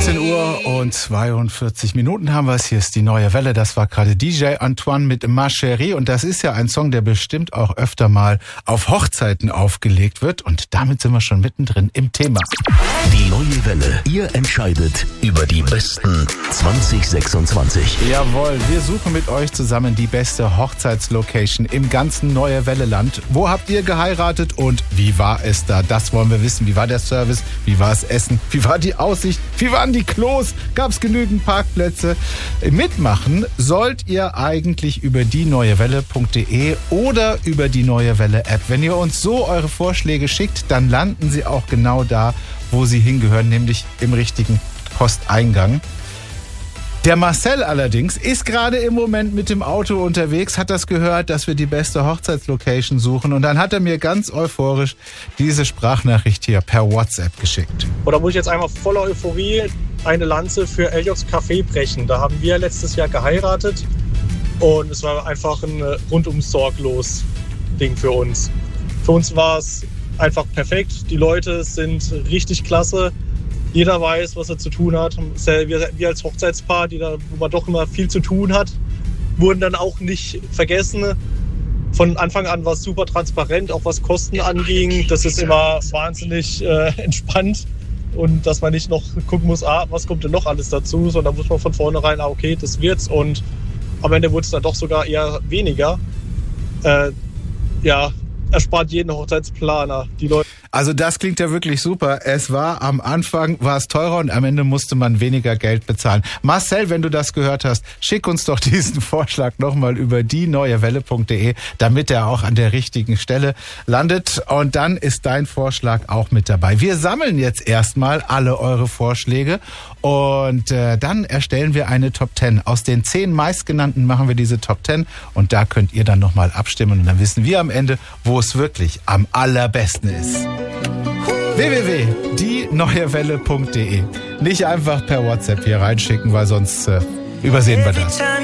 16 Uhr und 42 Minuten haben wir es. Hier ist die neue Welle. Das war gerade DJ Antoine mit Ma Chérie. Und das ist ja ein Song, der bestimmt auch öfter mal auf Hochzeiten aufgelegt wird. Und damit sind wir schon mittendrin im Thema. Die neue Welle. Ihr entscheidet über die besten 2026. Jawohl, wir suchen mit euch zusammen die beste Hochzeitslocation im ganzen Neue Welle-Land. Wo habt ihr geheiratet und wie war es da? Das wollen wir wissen. Wie war der Service? Wie war das Essen? Wie war die Aussicht? Wie waren die Klos? Gab es genügend Parkplätze? Mitmachen sollt ihr eigentlich über dieneuewelle.de oder über die Neue Welle App. Wenn ihr uns so eure Vorschläge schickt, dann landen sie auch genau da, wo sie hingehören, nämlich im richtigen Posteingang. Der Marcel allerdings ist gerade im Moment mit dem Auto unterwegs, hat das gehört, dass wir die beste Hochzeitslocation suchen und dann hat er mir ganz euphorisch diese Sprachnachricht hier per WhatsApp geschickt. Oder muss ich jetzt einmal voller Euphorie eine Lanze für Eljoks Café brechen? Da haben wir letztes Jahr geheiratet und es war einfach ein rundum sorglos Ding für uns. Für uns war es einfach perfekt. Die Leute sind richtig klasse. Jeder weiß, was er zu tun hat. Wir als Hochzeitspaar, wo man doch immer viel zu tun hat, wurden dann auch nicht vergessen. Von Anfang an war es super transparent, auch was Kosten anging. Das ist immer wahnsinnig entspannt. Und dass man nicht noch gucken muss, was kommt denn noch alles dazu, sondern muss man von vornherein, okay, das wird's. Und am Ende wurde es dann doch sogar eher weniger. Erspart jeden Hochzeitsplaner. Die Leute. Also das klingt ja wirklich super. Am Anfang war es teurer und am Ende musste man weniger Geld bezahlen. Marcel, wenn du das gehört hast, schick uns doch diesen Vorschlag nochmal über dieneuewelle.de, damit er auch an der richtigen Stelle landet. Und dann ist dein Vorschlag auch mit dabei. Wir sammeln jetzt erstmal alle eure Vorschläge und dann erstellen wir eine Top 10. Aus den 10 meistgenannten machen wir diese Top 10 und da könnt ihr dann nochmal abstimmen und dann wissen wir am Ende, wo es wirklich am allerbesten ist. www.dieneuewelle.de. Nicht einfach per WhatsApp hier reinschicken, weil sonst übersehen wir das.